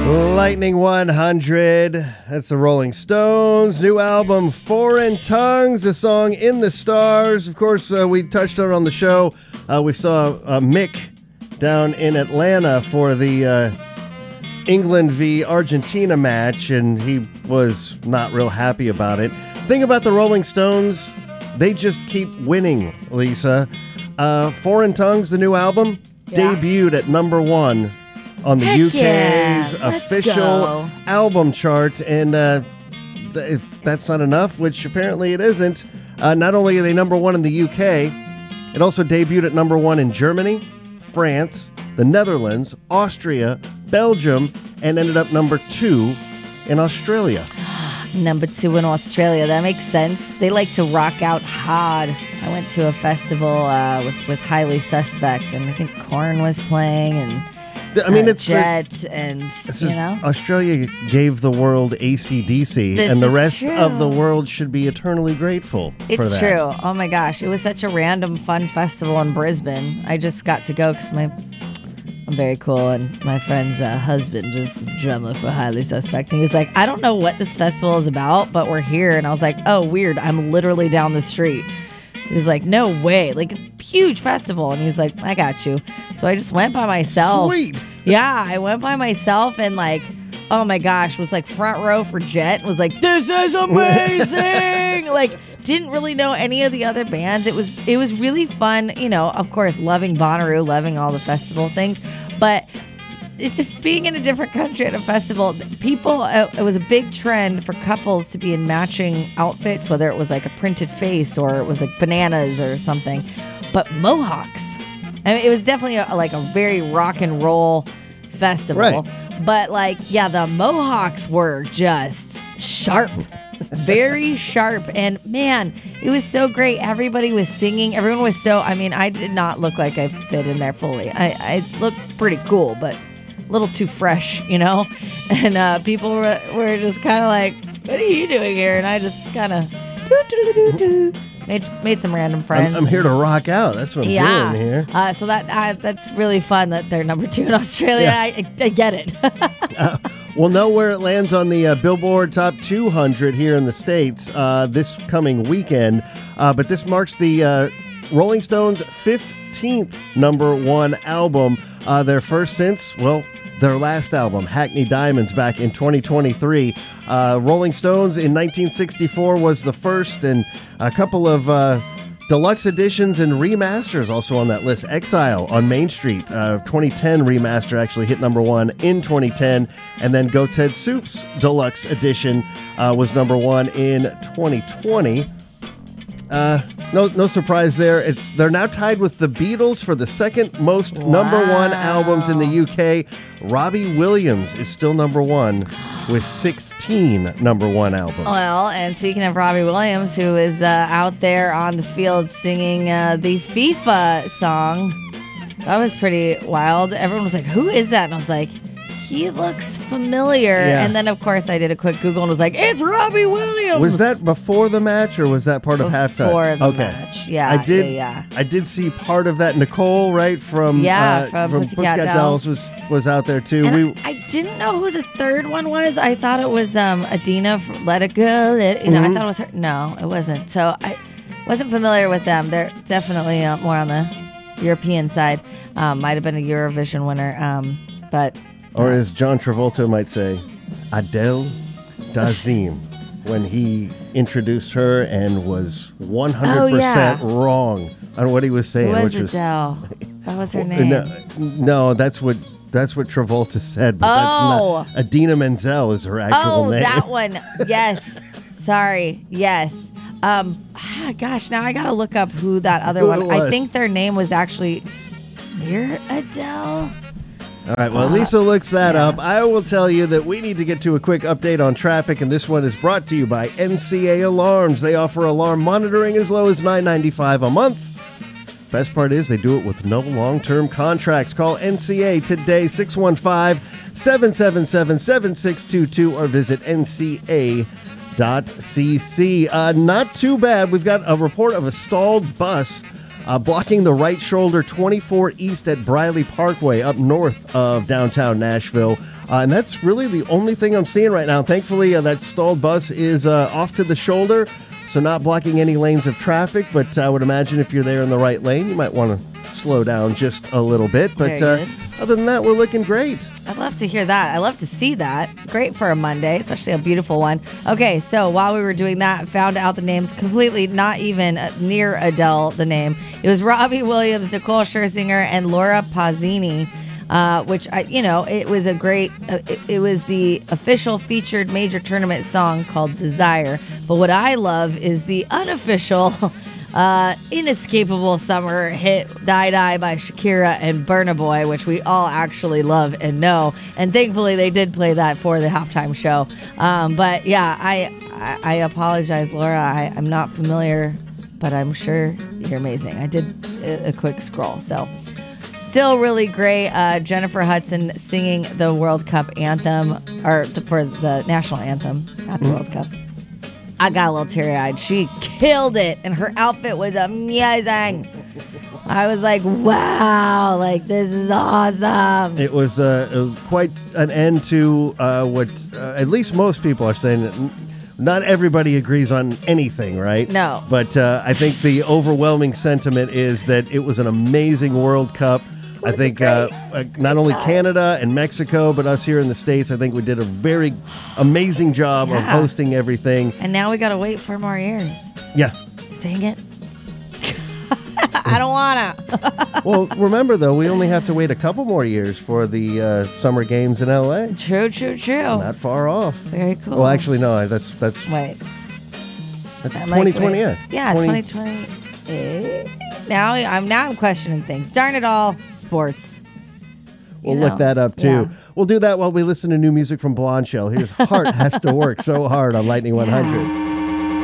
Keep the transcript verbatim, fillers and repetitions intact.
Lightning one hundred. That's the Rolling Stones. New album, Foreign Tongues. The song In the Stars. Of course, uh, we touched on it on the show. Uh, we saw uh, Mick down in Atlanta for the uh, England v. Argentina match, and he was not real happy about it. Thing about the Rolling Stones, they just keep winning, Lisa. Uh, Foreign Tongues, the new album, yeah. debuted at number one on the Heck U K's yeah. official go. album chart. And uh, th- if that's not enough, which apparently it isn't, uh, not only are they number one in the U K, it also debuted at number one in Germany, France, the Netherlands, Austria, Belgium, and ended up number two in Australia. Number two in Australia. That makes sense. They like to rock out hard. I went to a festival uh, with, with Highly Suspect, and I think Korn was playing, and I mean, uh, it's Jet, the, and it's you just, know, Australia gave the world A C D C, This and the is rest true. of the world should be eternally grateful for it's that. true. Oh my gosh, it was such a random, fun festival in Brisbane. I just got to go because my I'm very cool, and my friend's uh, husband just the drummer for Highly Suspect. And he was like, I don't know what this festival is about, but we're here. And I was like, oh, weird. I'm literally down the street. He was like, no way. Like, huge festival. And he's like, I got you. So I just went by myself. Sweet. Yeah, I went by myself and like, oh my gosh, was like front row for Jet. Was like, this is amazing. Like, didn't really know any of the other bands. It was it was really fun. You know, of course, loving Bonnaroo, loving all the festival things. But it just being in a different country at a festival, people, uh, it was a big trend for couples to be in matching outfits, whether it was like a printed face or it was like bananas or something. But mohawks. I mean, it was definitely a, like a very rock and roll festival. Right. But like, yeah, the mohawks were just sharp. Very sharp. And man, it was so great. Everybody was singing. Everyone was so, I mean, I did not look like I fit in there fully. I, I looked pretty cool, but a little too fresh, you know? And uh, people were, were just kind of like, what are you doing here? And I just kind of made made some random friends. I'm, I'm here to rock out. That's what I'm yeah. doing here. Uh, so that uh, that's really fun that they're number two in Australia. Yeah. I, I, I get it. uh, we'll know where it lands on the uh, Billboard Top two hundred here in the States uh, this coming weekend. Uh, but this marks the uh, Rolling Stones' fifteenth number one album. Uh, their first since, well, their last album, Hackney Diamonds, back in twenty twenty-three. Uh, Rolling Stones in nineteen sixty-four was the first, and a couple of uh, deluxe editions and remasters also on that list. Exile on Main Street, uh, twenty ten remaster, actually hit number one in twenty ten, and then Goat's Head Soup's deluxe edition uh, was number one in twenty twenty. Uh, no, no surprise there. It's they're now tied with the Beatles for the second most Wow. number one albums in the U K. Robbie Williams is still number one with sixteen number one albums. Well, and speaking of Robbie Williams, who is uh, out there on the field singing uh, the FIFA song, that was pretty wild. Everyone was like, "Who is that?" And I was like, he looks familiar. Yeah. And then, of course, I did a quick Google and was like, it's Robbie Williams. Was that before the match or was that part of halftime? Before the okay. match. Yeah. I did. Yeah, yeah. I did see part of that. Nicole, right from Yeah, uh, from Pussycat Dolls. was was out there too. And we I, I didn't know who the third one was. I thought it was um, Adina from Let It Go. Let, you know, Mm-hmm. I thought it was her. No, it wasn't. So I wasn't familiar with them. They're definitely uh, more on the European side. Um, might have been a Eurovision winner. Um, but Or as John Travolta might say, Adele Dazeem, when he introduced her and was one hundred percent Oh, yeah. wrong on what he was saying. it was which Adele. That was her was, name. no, no, that's what that's what Travolta said, but Oh. that's not. Adina Menzel is her actual Oh, name. that one. Yes. Sorry. Yes. Um, ah, gosh, now I got to look up who that other Who one. it I was. think their name was actually near Adele. All right, well, Lisa looks that up. I will tell you that we need to get to a quick update on traffic, and this one is brought to you by N C A Alarms. They offer alarm monitoring as low as nine ninety-five a month. Best part is they do it with no long-term contracts. Call N C A today, six one five, seven seven seven, seven six two two, or visit N C A dot C C. Uh, not too bad. We've got a report of a stalled bus Uh, blocking the right shoulder twenty-four east at Briley Parkway up north of downtown Nashville. Uh, and that's really the only thing I'm seeing right now. Thankfully, uh, that stalled bus is uh, off to the shoulder, so not blocking any lanes of traffic. But I would imagine if you're there in the right lane, you might want to slow down just a little bit. But uh, other than that, we're looking great. I'd love to hear that. I love to see that. Great for a Monday, especially a beautiful one. Okay, so while we were doing that, found out the names completely, not even near Adele, the name. It was Robbie Williams, Nicole Scherzinger, and Laura Pausini. Uh, which, I, you know, it was a great, uh, it, it was the official featured major tournament song called Desire. But what I love is the unofficial, uh, inescapable summer hit Die Die by Shakira and Burna Boy, which we all actually love and know. And thankfully they did play that for the halftime show. Um, but yeah, I, I, I apologize, Laura. I, I'm not familiar, but I'm sure you're amazing. I did a, a quick scroll, so... Still really great. Uh, Jennifer Hudson singing the World Cup anthem, or the, for the national anthem at the mm. World Cup. I got a little teary-eyed. She killed it, and her outfit was amazing. I was like, wow, like, this is awesome. It was, uh, it was quite an end to uh, what uh, at least most people are saying. That not everybody agrees on anything, right? No. But uh, I think the overwhelming sentiment is that it was an amazing World Cup. I think uh, uh, not only Canada and Mexico, but us here in the States, I think we did a very amazing job yeah. of hosting everything. And now we got to wait four more years. Yeah. Dang it. I don't want to. Well, remember, though, we only have to wait a couple more years for the uh, Summer Games in L A. True, true, true. Not far off. Very cool. Well, actually, no, that's... that's wait. That's that twenty twenty, yeah. Yeah, twenty twenty. Now I'm now I'm questioning things. Darn it all, sports. We'll you look know. that up too. Yeah. We'll do that while we listen to new music from Blonde Shell. Here's Heart Has to Work So Hard on Lightning one hundred.